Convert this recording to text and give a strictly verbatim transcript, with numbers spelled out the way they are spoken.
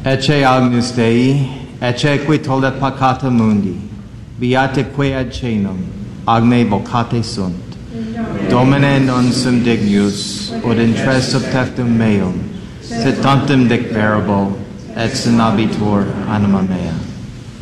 Ecce agnus Dei, ecce qui tollet peccata mundi, beate quae ad caenum, agne vocate sunt. Domine non sum dignus, ut intres sub tectum meum, sit tantum dicverabo, et sinabitur anima mea.